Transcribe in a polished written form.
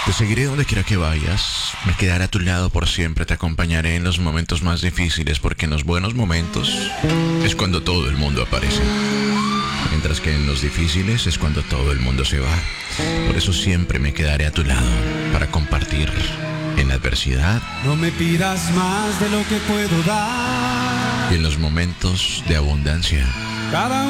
Te seguiré donde quiera que vayas, me quedaré a tu lado por siempre, te acompañaré en los momentos más difíciles, porque en los buenos momentos es cuando todo el mundo aparece, mientras que en los difíciles es cuando todo el mundo se va. Por eso siempre me quedaré a tu lado, para compartir en la adversidad. No me pidas más de lo que puedo dar. Y en los momentos de abundancia. Cada